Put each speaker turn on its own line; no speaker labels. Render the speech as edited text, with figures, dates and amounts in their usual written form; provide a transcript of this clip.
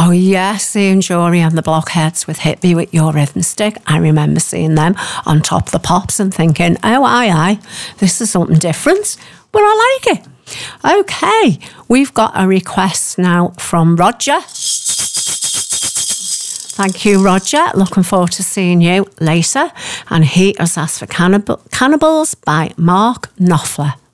Oh, yes, Ian Jury and the Blockheads with Hit Me With Your Rhythm Stick. I remember seeing them on Top of the Pops and thinking, oh, aye, this is something different, but I like it. Okay, we've got a request now from Roger. Thank you, Roger. Looking forward to seeing you later. And he has asked for Cannibals by Mark Knopfler.